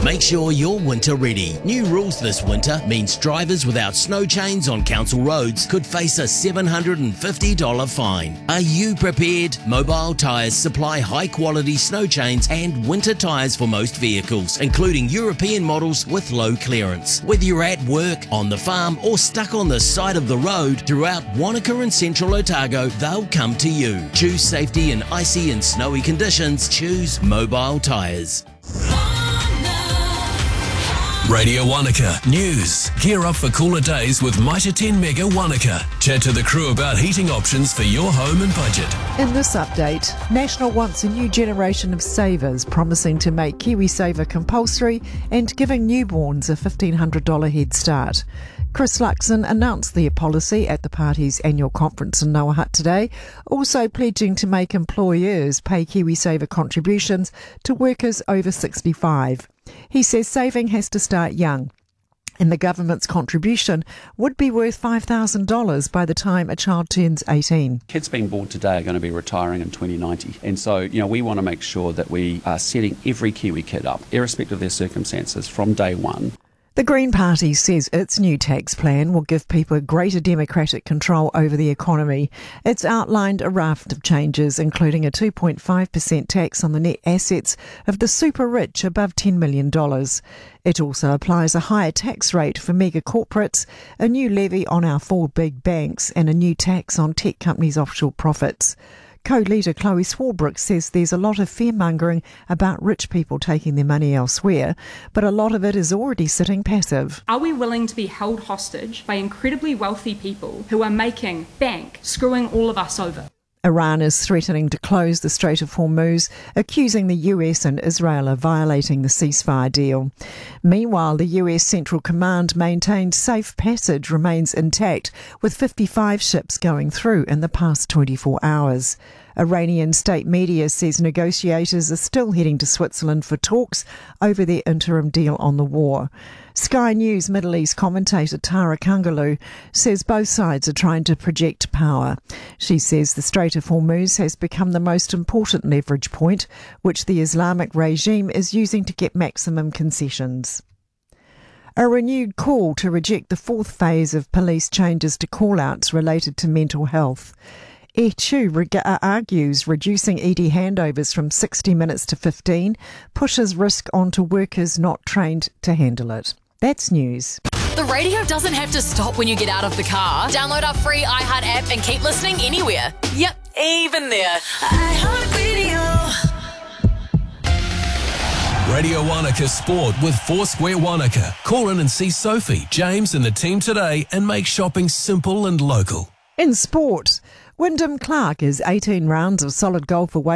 Make sure you're winter ready. New rules this winter means drivers without snow chains on council roads could face a $750 fine. Are you prepared? Mobile Tyres supply high-quality snow chains and winter tyres for most vehicles, including European models with low clearance. Whether you're at work, on the farm, or stuck on the side of the road, throughout Wanaka and Central Otago, they'll come to you. Choose safety in icy and snowy conditions. Choose Mobile Tyres. Radio Wanaka News. Gear up for cooler days with Mitre 10 Mega Wanaka. Chat to the crew about heating options for your home and budget. In this update, National wants a new generation of savers, promising to make KiwiSaver compulsory and giving newborns a $1,500 head start. Chris Luxon announced the policy at the party's annual conference in Noa Hut today, also pledging to make employers pay KiwiSaver contributions to workers over 65. He says saving has to start young, and the government's contribution would be worth $5,000 by the time a child turns 18. Kids being born today are going to be retiring in 2090, and so we want to make sure that we are setting every Kiwi kid up, irrespective of their circumstances, from day one. The Green Party says its new tax plan will give people greater democratic control over the economy. It's outlined a raft of changes, including a 2.5% tax on the net assets of the super rich above $10 million. It also applies a higher tax rate for mega corporates, a new levy on our 4 big banks, and a new tax on tech companies' offshore profits. Co-leader Chloe Swarbrick says there's a lot of fear-mongering about rich people taking their money elsewhere, but a lot of it is already sitting passive. Are we willing to be held hostage by incredibly wealthy people who are making bank, screwing all of us over? Iran is threatening to close the Strait of Hormuz, accusing the US and Israel of violating the ceasefire deal. Meanwhile, the US Central Command maintained safe passage remains intact, with 55 ships going through in the past 24 hours. Iranian state media says negotiators are still heading to Switzerland for talks over their interim deal on the war. Sky News Middle East commentator Tara Kangaloo says both sides are trying to project power. She says the Strait of Hormuz has become the most important leverage point, which the Islamic regime is using to get maximum concessions. A renewed call to reject the 4th phase of police changes to call-outs related to mental health. Chu argues reducing ED handovers from 60 minutes to 15 pushes risk onto workers not trained to handle it. That's news. The radio doesn't have to stop when you get out of the car. Download our free iHeart app and keep listening anywhere. Yep, even there. iHeartRadio. Radio Wanaka Sport with Foursquare Wanaka. Call in and see Sophie, James and the team today and make shopping simple and local. In sport, Wyndham Clark is 18 rounds of solid golf away